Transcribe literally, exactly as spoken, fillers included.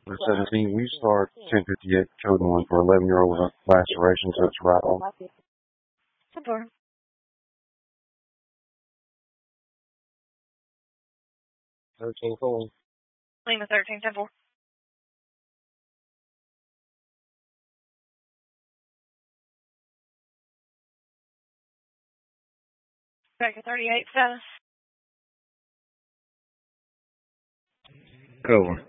For seventeen, we start ten fifty-eight, code one for eleven-year-old laceration, so it's right on. Support. thirteen four. Lima thirteen ten four. Back at thirty-eight status. Cover.